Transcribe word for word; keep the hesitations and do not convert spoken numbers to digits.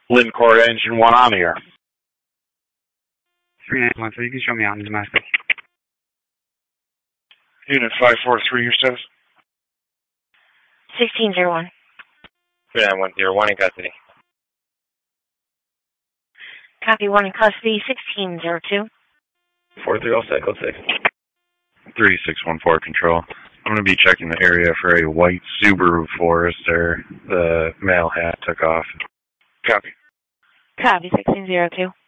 Lincourt engine one on the air. three nine one three, you can show me on the domestic. Unit five four three, your status? sixteen zero one. three nine one zero one in custody. Copy, one in custody, sixteen zero two. four three zero cycle six. three six one four control. I'm going to be checking the area for a white Subaru Forester. The male hat took off. Copy. Copy, sixteen zero two.